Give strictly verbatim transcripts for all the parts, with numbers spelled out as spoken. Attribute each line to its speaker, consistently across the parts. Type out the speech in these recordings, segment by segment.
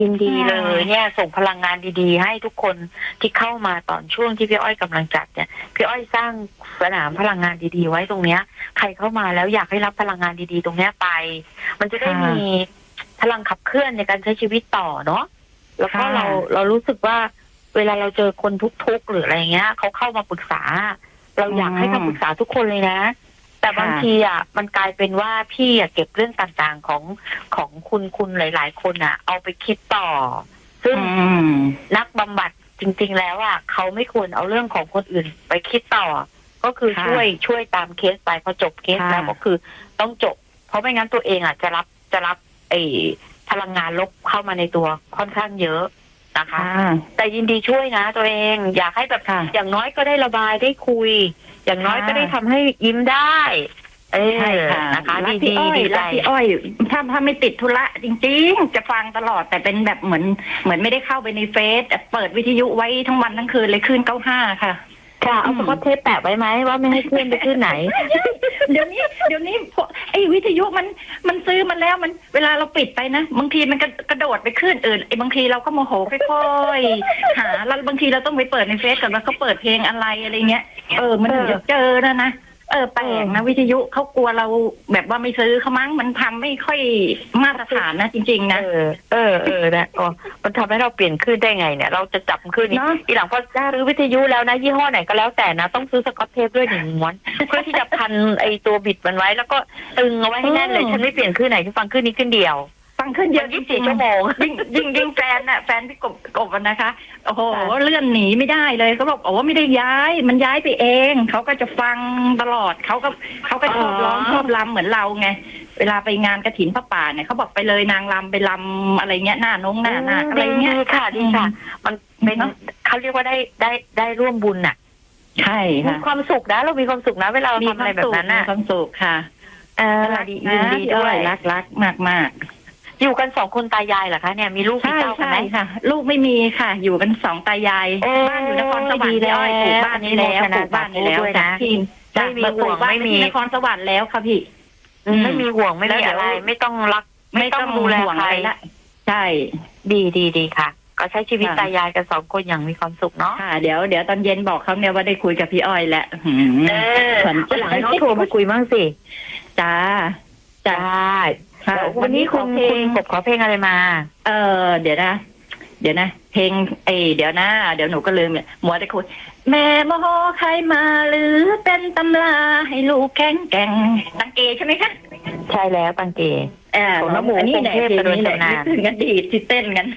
Speaker 1: ยินดีเล
Speaker 2: ค่ะ
Speaker 1: ยเนี่ยส่งพลังงานดีๆให้ทุกคนที่เข้ามาตอนช่วงที่พี่อ้อยกำลังจัดเนี่ยพี่อ้อยสร้างสนามพลังงานดีๆไว้ตรงเนี้ยใครเข้ามาแล้วอยากให้รับพลังงานดีๆตรงเนี้ยไปมันจะได้
Speaker 2: ค่ะ
Speaker 1: มีพลังขับเคลื่อนในการใช้ชีวิตต่อเนาะแล้วก็
Speaker 2: ค่ะ
Speaker 1: เราเรารู้สึกว่าเวลาเราเจอคนทุกข์ๆหรืออะไรเงี้ยเขาเข้ามาปรึกษา เราอยากให้คำปรึกษาทุกคนเลยนะ แต่บางทีอ่ะมันกลายเป็นว่าพี่อ่ะเก็บเรื่องต่างๆของของคุณคุณหลายๆคนอ่ะ เอาไปคิดต่อ ซึ่ง
Speaker 2: อืม
Speaker 1: นักบำบัดจริง ๆ แล้วอ่ะเขาไม่ควรเอาเรื่องของคนอื่นไปคิดต่อ ก็คือ
Speaker 2: ค่ะ
Speaker 1: ช่วยช่วยตามเคสไปพอจบเคส
Speaker 2: ค่ะ
Speaker 1: แล้วก็คือต้องจบ เพราะไม่งั้นตัวเองอ่ะจะรับจะรับไอ้พลังงานลบเข้ามาในตัวค่อนข้างเยอะนะคะ
Speaker 2: ค่ะ
Speaker 1: แต่ยินดีช่วยนะตัวเองอยากให้แบบ
Speaker 2: ค่ะ
Speaker 1: อย่างน้อยก็ได้ระบายได้คุย อย่างน้อย
Speaker 2: ค่ะ
Speaker 1: ก็ได้ทำให้ยิ้มได้ เออ
Speaker 2: ใช่ค่ะ
Speaker 1: นะคะ
Speaker 2: รั
Speaker 1: ดี
Speaker 2: กพี่
Speaker 1: ดี
Speaker 2: อ้อย
Speaker 1: ดีใจ
Speaker 2: รักพี่อ้อยถ้าถ้าไม่ติดธุระจริงๆ จะฟังตลอดแต่เป็นแบบเหมือนเหมือนไม่ได้เข้าไปในเฟซเปิดวิทยุไว้ทั้งวันทั้งคืนเลยคืนเก้าห้าค่ะ
Speaker 1: ค่ะเอาสกอตเทปแปะไว้ไหมว่าไม่ให้เคลื่อนไปขึ้นไหน
Speaker 2: เดี๋ยวนี้เดี๋ยวนี้พวกไอ้วิทยุมันมันซื้อมาแล้วมันเวลาเราปิดไปนะบางทีมันกระกระโดดไปขึ้นอื่นไอ้บางทีเราก็โมโหค่อยๆหาแล้วบางทีเราต้องไปเปิดในเฟซก่อนว่าเขาเปิดเพลงอะไรอะไรเงี้ยเออมันถึงจะเจอนะนะเออแปลกนะวิทยุเขากลัวเราแบบว่าไม่ซื้อเขามั้งมันทำไม่ค่อยมาตรฐานนะจริงๆนะ
Speaker 1: เออ เออ เออนะอ๋อมันทำให้เราเปลี่ยนขึ้นได้ไงเนี่ย เราจะจับมันขึ้นนี่
Speaker 2: เนอะ
Speaker 1: ทีหลังพอซื้อวิทยุแล้วนะยี่ห้อไหนก็แล้วแต่นะ ต้องซื้อสกอตเทปด้วยหนึ่งม้วนเพื่อที่จะพันไอตัวบิดมันไว้ แล้วก็ตึงเอาไว้ให้แน่นเลย ฉันไม่เปลี่ยนขึ้นไหนฉันฟังขึ้นนี้ขึ้นเดียว
Speaker 2: ฟังขึ้นเยอะ
Speaker 1: ยี่สิบสี่ชั่วโมง
Speaker 2: ยิ่งยิ่งยิ่งแฟนน่ะแฟนพี่กบกบอะนะคะโอ้โห
Speaker 1: ค่ะ
Speaker 2: เลื่อนหนีไม่ได้เลยเขาบอกโอ้ไม่ได้ย้ายมันย้ายไปเองเขาก็จะฟังตลอดเขาก็เขาก็ชอบร้องชอบรำเหมือนเราไงเวลาไปงานกฐินพระป่าเนี่ยเขาบอกไปเลยนางรำไปรำอะไรเงี้ยหน้านงหน้านาคอะไรเงี้ย
Speaker 1: ดีค่ะดีค่ะ มันเป็น
Speaker 2: เนอะ
Speaker 1: เขาเรียกว่าได้ได้ได้ร่วมบุญน่ะ
Speaker 2: ใช่
Speaker 1: มี
Speaker 2: ค่ะ
Speaker 1: ความสุขนะเรามีความสุขนะเวลาเรา
Speaker 2: มี
Speaker 1: ทำอะไรแบบนั้น
Speaker 2: มี
Speaker 1: น่ะ
Speaker 2: ความสุขค่ะ
Speaker 1: เออ
Speaker 2: รัก
Speaker 1: ดี
Speaker 2: นะ
Speaker 1: ยินดีด้วย
Speaker 2: รักรักมากมาก
Speaker 1: อยู่กันสองคนตายายเหรอคะเนี่ยมีลูกมี
Speaker 2: ใช่
Speaker 1: เต้ากัน
Speaker 2: ใช่
Speaker 1: ไหม
Speaker 2: ค่ะ ลูกไม่มีค่ะ อยู่กันสองตายาย
Speaker 1: โอ้
Speaker 2: บ้านอยู่นครสวรร
Speaker 1: ดี
Speaker 2: ค์
Speaker 1: แล้ว
Speaker 2: พี่อ้อยปลูกบ้านนี้แล้ว
Speaker 1: อนุโมทนา
Speaker 2: ปลูกบ้านนี้แล้ว
Speaker 1: ด้วยนะ
Speaker 2: จ้ะพี่จ้ะ
Speaker 1: ไม่มี
Speaker 2: ปลูกบ้าน
Speaker 1: ห่วงไม่มี
Speaker 2: ที่นครสวรรค์แล้วค่ะพี่ อืม
Speaker 1: ไม่มีห่วงไม่
Speaker 2: แล้ว
Speaker 1: มี
Speaker 2: เดี๋ยว
Speaker 1: อะไร ไม่ต้องรัก ไม่ต้องดูแล
Speaker 2: ห่วง
Speaker 1: ใคร
Speaker 2: อะไรละใช่
Speaker 1: ดีดีดีค่ะ ก็ใช้ชีวิต
Speaker 2: ค่ะ
Speaker 1: ตายายกันสองคนอย่างมีความสุขเนาะ
Speaker 2: ค่ะเดี๋ยวเดี๋ยวตอนเย็นบอกเขาเนี่ยว่าได้คุยกับพี่อ้อยแล้วหืม
Speaker 1: เออ
Speaker 2: สนใจ
Speaker 1: หลังให้น้องโทรมาคุยบ้างสิ
Speaker 2: จ้า
Speaker 1: จ้า
Speaker 2: ค่ะ
Speaker 1: เดี๋ยววันนี้
Speaker 2: ข
Speaker 1: คุ
Speaker 2: อ
Speaker 1: ณ
Speaker 2: เพล
Speaker 1: คุณ
Speaker 2: ง
Speaker 1: กบขอเพลงอะไรมา
Speaker 2: เออเดี๋ยวนะ เดี๋ยวนะ เพลงเอยเดี๋ยวนะ เดี๋ยวหนูก็ลืมเนี่ยหมัวได้คุยแม่โมโหใครมาหรือเป็นตำราให้ลูกแข็งแกร่งตังเกใช่ไหมคะ
Speaker 1: ใช่แล้วตังเก
Speaker 2: เออ
Speaker 1: ของน้ำหมู
Speaker 2: อันนี้แหละ
Speaker 1: กรุง
Speaker 2: เพ
Speaker 1: เท
Speaker 2: ล
Speaker 1: พ
Speaker 2: งนี้แหละ
Speaker 1: กระโดด
Speaker 2: นึก
Speaker 1: น้ำ
Speaker 2: ถึงอดีตที่เต้นกัน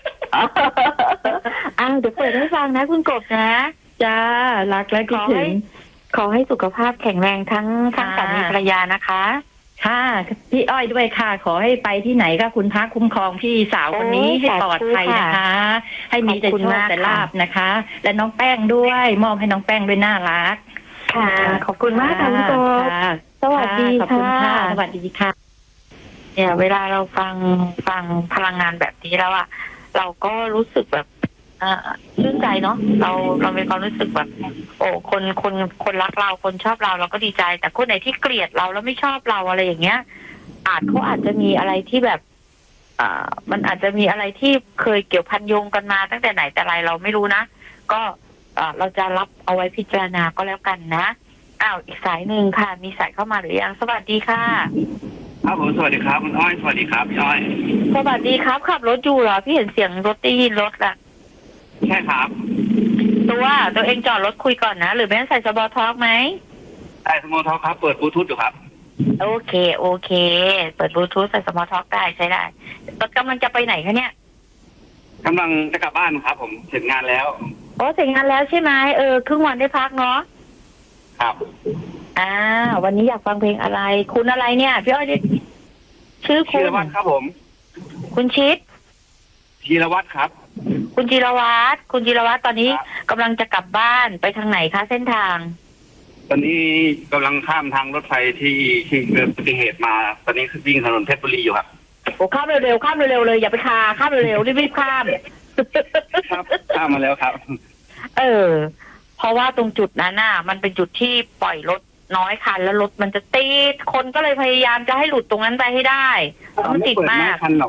Speaker 1: อ้าวเดี๋ยวเปิดให้ฟังนะคุณกบนะ
Speaker 2: จ้ารักและคิดถึง
Speaker 1: ขอให้สุขภาพแข็งแรงทั้งทั้ง
Speaker 2: ค่ะ
Speaker 1: สามีภรรยานะคะ
Speaker 2: ค่ะพี่อ้อยด้วยค่ะ ขอให้ไปที่ไหนก็คุณพระคุ้มครองพี่สาวคนนี้
Speaker 1: โอ้ย
Speaker 2: ให้ปลอดภัยนะคะ ให้มีแต่
Speaker 1: ขอบคุณ
Speaker 2: โชค
Speaker 1: มาก
Speaker 2: แต่
Speaker 1: ค่ะ
Speaker 2: ลาบนะคะ และน้องแป้งด้วย มอบให้น้องแป้งด้วยน่ารัก
Speaker 1: ค่ะ ขอบคุณมากค่ะคุณกบ
Speaker 2: ค่ะ
Speaker 1: สวัสดี
Speaker 2: ขอบคุณ
Speaker 1: ค่ะ
Speaker 2: ค่ะสวัสดีค่ะ
Speaker 1: เนี่ยเวลาเราฟังฟังพลังงานแบบนี้แล้วอะเราก็รู้สึกแบบอ่าชื่นใจเนาะเราเรามีความรู้สึกแบบ โอ้คนคนคนรักเราคนชอบเราเราก็ดีใจ แต่คนไหนที่เกลียดเราแล้วไม่ชอบเราอะไรอย่างเงี้ย อาจเขาอาจจะมีอะไรที่แบบ อ่า มันอาจจะมีอะไรที่เคยเกี่ยวพันโยงกันมาตั้งแต่ไหนแต่ไรเราไม่รู้นะก็อ่าเราจะรับเอาไว้พิจารณาก็แล้วกันนะอ้าวอีกสายหนึ่งค่ะ มีสายเข้ามาหรือยังสวัสดีค่ะ
Speaker 3: ครับผมสวัสดีครับคุณอ้อยสวัสดีครับพี่อ้อย
Speaker 1: สวัสดีครับขับรถอยู่เหรอพี่เห็นเสียงรถได้ยินรถอะ
Speaker 3: ใช่ครับ
Speaker 1: ตัวตัวเองจอดรถคุยก่อนนะหรือไม่งั้นใส่สบอท็อกไหม
Speaker 3: ไอ้สมอลท็อกครับเปิดบลูทูธอยู่ครับ
Speaker 1: โอเคโอเค เปิดบลูทูธใส่สบอท็อกได้ใช้ได้รถกำลังจะไปไหนคะเนี่ย
Speaker 3: กำลังจะกลับบ้านครับ ผมเสร็จงานแล้ว
Speaker 1: โอ้เสร็จงานแล้วใช่ไหมเออครึ่งวันได้พักเนาะ
Speaker 3: ครับ
Speaker 1: อ่าวันนี้อยากฟังเพลงอะไร คุณอะไรเนี่ยพี่อ้อยเรียกชื่อคุ
Speaker 3: ธี
Speaker 1: ณ
Speaker 3: รวัตรครับผม
Speaker 1: คุณชิด
Speaker 3: ธีรวัตรครับ
Speaker 1: คุณจิรวัตรคุณจิรวัตรตอนนี้
Speaker 3: ครับ
Speaker 1: กำลังจะกลับบ้านไปทางไหนคะเส้นทาง
Speaker 3: ตอนนี้กำลังข้ามทางรถไฟที่ที่เกิดอุบัติเหตุมา ตอนนี้คือวิ่งถนนเพชรบุรีอยู่ครับ
Speaker 1: โอ้ข้ามเร็วๆข้ามเร็วๆเลยอย่าไปคาข้ามเร็วๆรีบๆข้าม
Speaker 3: ครับข้ามมาแล้วครับ
Speaker 1: เออ เพราะว่าตรงจุดนั้นน่ะ มันเป็นจุดที่ปล่อยรถน้อยคันแล้วรถมันจะติดคนก็เลยพยายามจะให้หลุดตรงนั้นไปให้ได้เพราะมันติด
Speaker 3: ไเปิด
Speaker 1: มา
Speaker 3: น้
Speaker 1: ก
Speaker 3: อยคันหรอก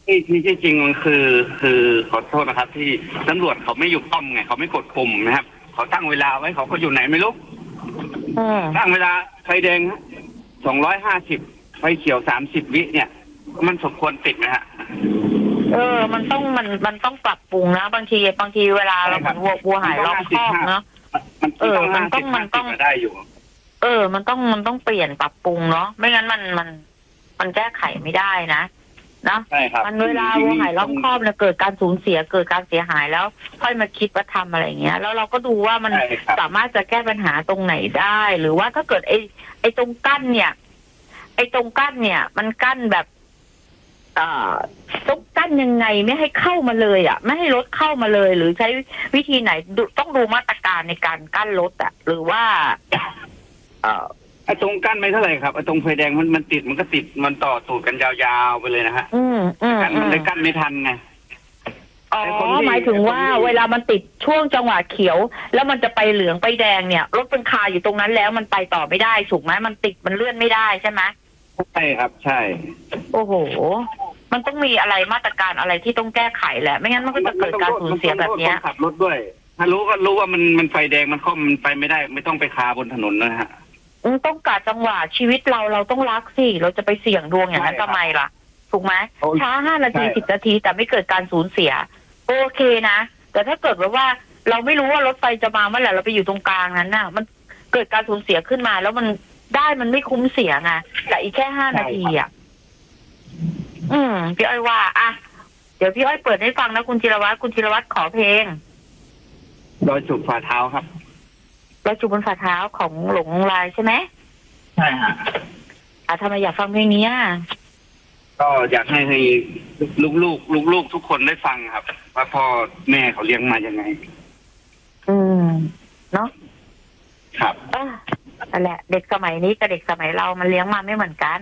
Speaker 3: ที่ที่จริงมันคือคือขอโทษนะครับ ที่ตำรวจเขาไม่อยู่ป้อมไงเขาไม่กดปุ่มนะครับเขาตั้งเวลาไว้เขาก็อยู่ไหนไม่รู้ตั้งเวลาไฟแดงสองร้อยห้าสิบไฟเขียวสามสิบวิเนี่ยมันสมควรติดนะฮะ
Speaker 1: เออมันต้องมันมันต้องปรับปรุงนะบางทีบางทีเวลาเราเหมือนวัววัวหายรอบคอกเนาะเออมันต้องมันต้อง
Speaker 3: ได้อยู่
Speaker 1: เออมันต้องมันต้องเปลี่ยนปรับปรุงเนาะไม่งั้นมันมันมันแก้ไขไม่ได้นะนะ
Speaker 3: ใช่ครับ
Speaker 1: มันเวลาวัวหายรอบคอบเนี่ยเกิดการสูญเสียเกิดการเสียหายแล้วค่อยมาคิดว่าทำอะไรเงี้ยแล้วเราก็ดูว่ามันสามารถจะแก้ปัญหาตรงไหนได้หรือว่าถ้าเกิดไอ้ไอ้ตรงกั้นเนี่ยไอ้ตรงกั้นเนี่ยมันกั้นแบบเอ่อต้องกั้นยังไงไม่ให้เข้ามาเลยอ่ะไม่ให้รถเข้ามาเลยหรือใช้วิธีไหนต้องดูมาตรการในการกั้นรถอ่ะหรือว่าเอ่อ
Speaker 3: ไอ้ตรงกั้นไม่เท่าไหร่ครับไอ้ตรงไฟแดงมันมันติดมันก็ติดมันต่อตูดกันยาวๆไปเลยนะฮะ
Speaker 1: อืมอืม
Speaker 3: มันเลยกั้นไม่ทันไง
Speaker 1: อ๋อหมายถึงว่าเวลามันติดช่วงจังหวะเขียวแล้วมันจะไปเหลืองไปแดงเนี่ยรถเป็นคาอยู่ตรงนั้นแล้วมันไปต่อไม่ได้ถูกไหมมันติดมันเลื่อนไม่ได้ใช่ไหม
Speaker 3: ใช่ครับใช่
Speaker 1: โอ้โหมันต้องมีอะไรมาตรการอะไรที่ต้องแก้ไขแหละไม่งั้นมันก็จะเกิดการสูญเสียแบบนี้
Speaker 3: ขับรถด้วยถ้ารู้ก็รู้ว่ามันมันไฟแดงมันข้อมันไปไม่ได้ไม่ต้องไปคาบนถนนนะฮะ
Speaker 1: ต้องกะจังหวะชีวิตเราเราต้องรักสิเราจะไปเสี่ยงดวงอย่างนั้นทำไมล่ะถูกไหมช้าห้านาทีสิบนาทีแต่ไม่เกิดการสูญเสียโอเคนะแต่ถ้าเกิดว่าเราไม่รู้ว่ารถไฟจะมาเมื่อไหร่เราไปอยู่ตรงกลางนั้นน่ะมันเกิดการสูญเสียขึ้นมาแล้วมันได้มันไม่คุ้มเสียไงแต่อีกแค่ห้านาทีอ่ะอืมพี่อ้อยว่าอ่ะเดี๋ยวพี่อ้อยเปิดให้ฟังนะคุณจิรวัตรคุณจิรวัตรขอเพลง
Speaker 3: รอยจูบฝ่าเท้าครับ
Speaker 1: รอยจูบบนฝ่าเท้าของหลงลายใช่ไหม
Speaker 3: ใช่ฮะ
Speaker 1: อ่ะทำไมอยากฟังเพลงนี้
Speaker 3: ก็อยากให้ให้ลูกๆลูกๆทุกคนได้ฟังครับว่าพ่อแม่เขาเลี้ยงมายังไง
Speaker 1: อืมเนาะ
Speaker 3: ครับ
Speaker 1: อ่ะนั่นแหละเด็กสมัยนี้กับเด็กสมัยเรามันเลี้ยงมาไม่เหมือนกัน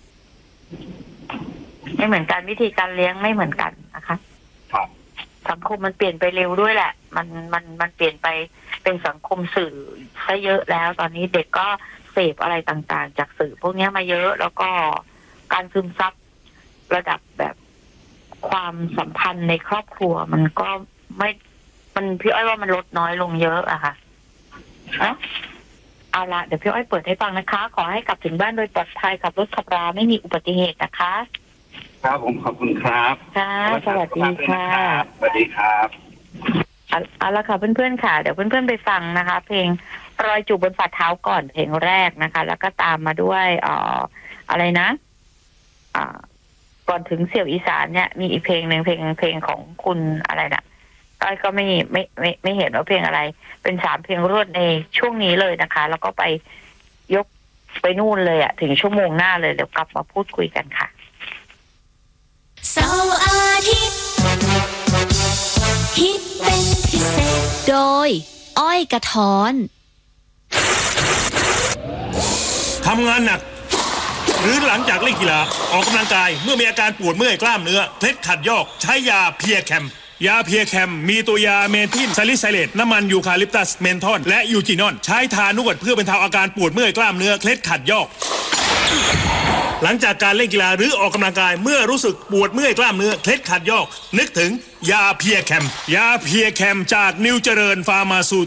Speaker 1: ไม่เหมือนกันวิธีการเลี้ยงไม่เหมือนกันนะคะ
Speaker 3: ครับ
Speaker 1: สังคมมันเปลี่ยนไปเร็วด้วยแหละมันมันมันเปลี่ยนไปเป็นสังคมสื่อซะเยอะแล้วตอนนี้เด็กก็เสพอะไรต่างๆจากสื่อพวกนี้มาเยอะแล้วก็การซึมซับระดับแบบความสัมพันธ์ในครอบครัวมันก็ไม่มันพี่อ้อยว่ามันลดน้อยลงเยอะอะค่ะเนาะเอาละเดี๋ยวพี่อ้อยเปิดให้ฟังนะคะขอให้กลับถึงบ้านโดยปลอดภัยขับรถขับราไม่มีอุบัติเหตุนะคะ
Speaker 3: ครับผมขอบคุณครับ
Speaker 1: ค่ะสวัสดีค่ะ
Speaker 3: สวัสดีครับ
Speaker 1: เอาละค่ะเพื่อนๆค่ะเดี๋ยวเพื่อนๆไปฟังนะคะเพลงรอยจูบบนฝ่าเท้าก่อนเพลงแรกนะคะแล้วก็ตามมาด้วยเอ่ออะไรนะอ่าก่อนถึงเสี่ยวอีสานเนี่ยมีอีกเพลงหนึ่งเพลงเพลงของคุณอะไรนะก้อยก็ไม่ไม่ไม่ไม่เห็นว่าเพลงอะไรเป็นสามเพลงรวดในช่วงนี้เลยนะคะแล้วก็ไปยกไปนู่นเลยอะถึงชั่วโมงหน้าเลยเดี๋ยวกลับมาพูดคุยกันค่ะ
Speaker 4: เสาร์อาทิตย์ฮิตเป็นพิเศษโดยอ้อยกระท้อน
Speaker 5: ทำงานหนักหรือหลังจากเล่นกีฬาออกกำลังกายเมื่อมีอาการปวดเมื่อยกล้ามเนื้อเคล็ดขัดยอกใช้ยาเพียแคมยาเพียแคมมีตัวยาเมทิลซาลิไซเลตน้ำมันยูคาลิปตัสเมนทอลและยูจินอนใช้ทานวดเพื่อบรรเทาอาการปวดเมื่อยกล้ามเนื้อเคล็ดขัดยอกหลังจากการเล่นกีฬาหรือออกกำลังกายเมื่อรู้สึกปวดเมื่อยกล้ามเนื้อเคล็ดขัดยอกนึกถึงยาเพียแคมยาเพียแคมจากนิวเจริญฟาร์มาซู